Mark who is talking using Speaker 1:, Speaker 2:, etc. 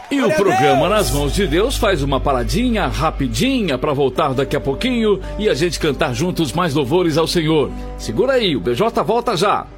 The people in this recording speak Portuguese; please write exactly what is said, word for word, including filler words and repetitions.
Speaker 1: E o programa Nas Mãos de Deus faz uma paradinha rapidinha para voltar daqui a pouquinho e a gente cantar juntos mais louvores ao Senhor. Segura aí, o B J volta já.